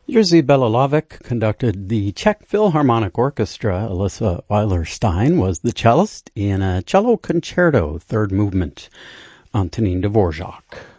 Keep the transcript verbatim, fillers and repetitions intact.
Jerzy Belohlavek conducted the Czech Philharmonic Orchestra. Alyssa Weiler-Stein was the cellist in a cello concerto, third movement, Antonin Dvorak.